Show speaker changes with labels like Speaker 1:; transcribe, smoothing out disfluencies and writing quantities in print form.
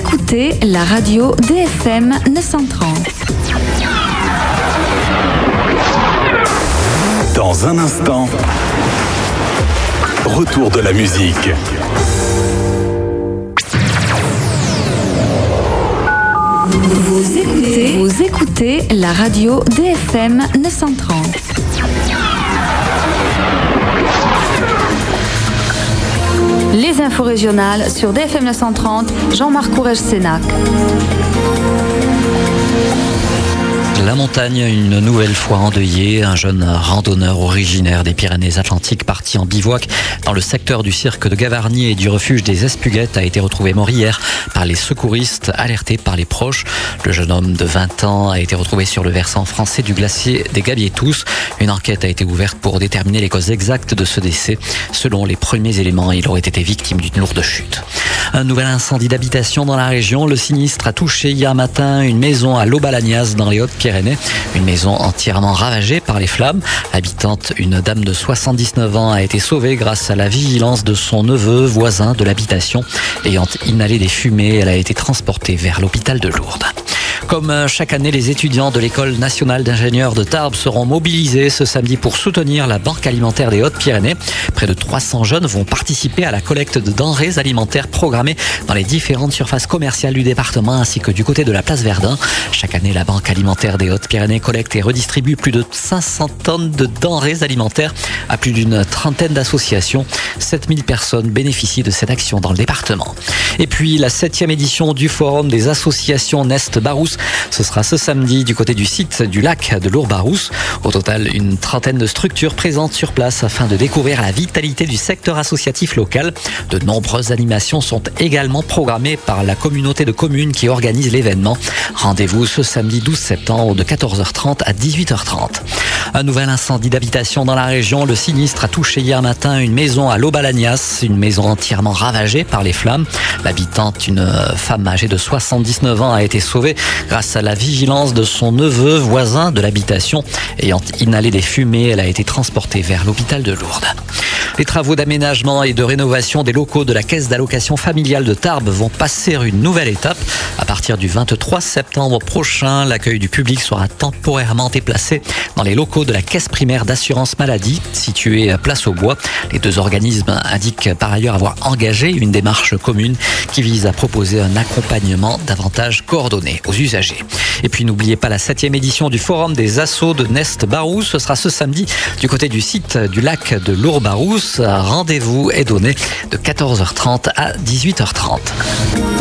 Speaker 1: écoutez la radio DFM 930.
Speaker 2: Dans un instant, retour de la musique.
Speaker 1: Vous écoutez la radio DFM 930. Les infos régionales sur DFM 930, Jean-Marc Courrèges-Sénac.
Speaker 3: La montagne, une nouvelle fois endeuillée. Un jeune randonneur originaire des Pyrénées-Atlantiques parti en bivouac dans le secteur du cirque de Gavarnie et du refuge des Espuguettes a été retrouvé mort hier par les secouristes alertés par les proches. Le jeune homme de 20 ans a été retrouvé sur le versant français du glacier des Gabietous. Une enquête a été ouverte pour déterminer les causes exactes de ce décès. Selon les premiers éléments, il aurait été victime d'une lourde chute. Un nouvel incendie d'habitation dans la région. Le sinistre a touché hier matin une maison à Lobalagnas dans les Hautes-Pyrénées. Une maison entièrement ravagée par les flammes. L'habitante, une dame de 79 ans, a été sauvée grâce à la vigilance de son neveu, voisin de l'habitation. Ayant inhalé des fumées, elle a été transportée vers l'hôpital de Lourdes. Comme chaque année, les étudiants de l'École nationale d'ingénieurs de Tarbes seront mobilisés ce samedi pour soutenir la Banque alimentaire des Hautes-Pyrénées. Près de 300 jeunes vont participer à la collecte de denrées alimentaires programmées dans les différentes surfaces commerciales du département ainsi que du côté de la place Verdun. Chaque année, la Banque alimentaire des Hautes-Pyrénées collecte et redistribue plus de 500 tonnes de denrées alimentaires à plus d'une trentaine d'associations. 7000 personnes bénéficient de cette action dans le département. Et puis, la 7e édition du Forum des associations Nest-Barousse. Ce sera ce samedi du côté du site du lac de Lourbarousse. Au total, une trentaine de structures présentes sur place afin de découvrir la vitalité du secteur associatif local. De nombreuses animations sont également programmées par la communauté de communes qui organise l'événement. Rendez-vous ce samedi 12 septembre de 14h30 à 18h30. Un nouvel incendie d'habitation dans la région. Le sinistre a touché hier matin une maison à Lobalagnas, une maison entièrement ravagée par les flammes. L'habitante, une femme âgée de 79 ans, a été sauvée grâce à la vigilance de son neveu, voisin de l'habitation. Ayant inhalé des fumées, elle a été transportée vers l'hôpital de Lourdes. Les travaux d'aménagement et de rénovation des locaux de la Caisse d'allocation familiale de Tarbes vont passer une nouvelle étape. À partir du 23 septembre prochain, l'accueil du public sera temporairement déplacé dans les locaux de la Caisse primaire d'assurance maladie, située à Place aux Bois. Les deux organismes indiquent par ailleurs avoir engagé une démarche commune qui vise à proposer un accompagnement davantage coordonné aux usagers. Et puis n'oubliez pas la 7e édition du Forum des assos de Nest-Barousse. Ce sera ce samedi du côté du site du lac de Lourbarousse. Rendez-vous est donné de 14h30 à 18h30.